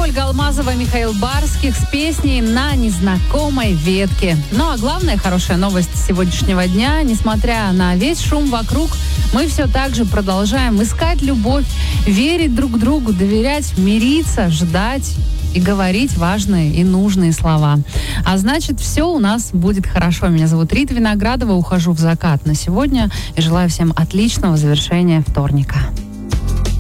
Ольга Алмазова, Михаил Барских с песней «На незнакомой ветке». Ну а главная хорошая новость сегодняшнего дня, несмотря на весь шум вокруг, мы все так же продолжаем искать любовь, верить друг другу, доверять, мириться, ждать и говорить важные и нужные слова. А значит, все у нас будет хорошо. Меня зовут Рита Виноградова, ухожу в закат на сегодня и желаю всем отличного завершения вторника.